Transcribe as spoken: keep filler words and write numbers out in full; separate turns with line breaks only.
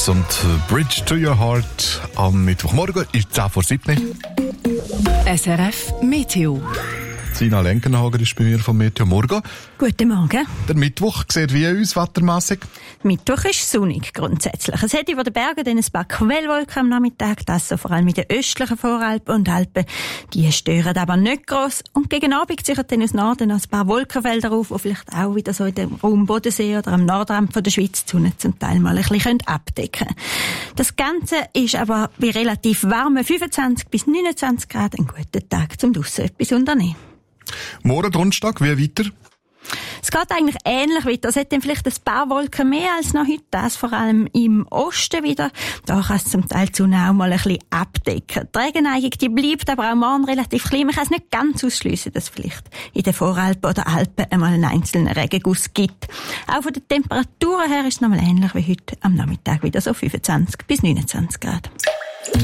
Beatles und Bridge to Your Heart am Mittwochmorgen ist zehn vor sieben.
S R F Meteo.
Sina Lenkenhager ist bei mir vom Meteo Morgen.
Guten Morgen.
Der Mittwoch sieht wie aus, wettermässig?
Mittwoch ist sonnig grundsätzlich. Es hat über den Bergen dann ein paar Quellwolken am Nachmittag, das so vor allem in den östlichen Voralpen und Alpen. Die stören aber nicht gross. Und gegen Abend ziehen dann aus Norden noch ein paar Wolkenfelder auf, die vielleicht auch wieder so in dem Raum Bodensee oder am Nordrand von der Schweiz die Sonne zum Teil mal ein bisschen abdecken können. Das Ganze ist aber bei relativ warmen fünfundzwanzig bis neunundzwanzig Grad ein guter Tag, um draussen etwas zu unternehmen.
Morgen Donnerstag, wie weiter?
Es geht eigentlich ähnlich weiter. Es hat dann vielleicht ein paar Wolken mehr als noch heute. Das vor allem im Osten wieder. Da kann es zum Teil die Sonne auch mal ein bisschen abdecken. Die Regenneigung, die bleibt aber auch morgen relativ klein. Man kann es nicht ganz ausschliessen, dass es vielleicht in den Voralpen oder Alpen einmal einen einzelnen Regenguss gibt. Auch von den Temperaturen her ist es nochmal ähnlich wie heute am Nachmittag wieder so fünfundzwanzig bis neunundzwanzig Grad.